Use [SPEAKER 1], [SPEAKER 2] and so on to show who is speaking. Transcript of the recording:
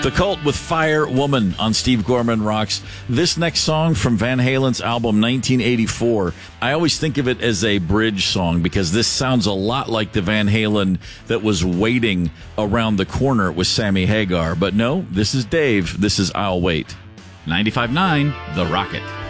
[SPEAKER 1] The Cult with Fire Woman on Steve Gorman Rocks. This next song from Van Halen's album 1984, I always think of it as a bridge song because this sounds a lot like the Van Halen that was waiting around the corner with Sammy Hagar. But no, this is Dave. This is I'll Wait.
[SPEAKER 2] 95.9 The Rocket.